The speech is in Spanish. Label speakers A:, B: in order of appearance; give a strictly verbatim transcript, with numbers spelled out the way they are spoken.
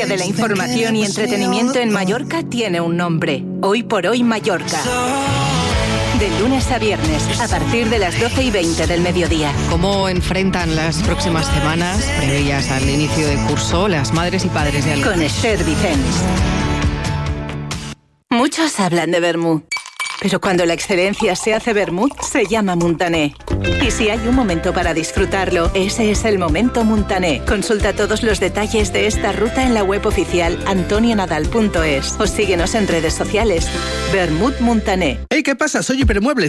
A: de la información y entretenimiento en Mallorca tiene un nombre. Hoy por Hoy Mallorca. De lunes a viernes, a partir de las doce y veinte del mediodía.
B: ¿Cómo enfrentan las próximas semanas, previas al inicio del curso, las madres y padres de alumnos?
A: Con Esther Vicens. Muchos hablan de vermú, pero cuando la excelencia se hace vermut, se llama Muntané. Y si hay un momento para disfrutarlo, ese es el momento Muntané. Consulta todos los detalles de esta ruta en la web oficial antonio nadal punto es o síguenos en redes sociales. Vermut Muntané.
C: Hey, ¿qué pasa? Soy Hipermuebles.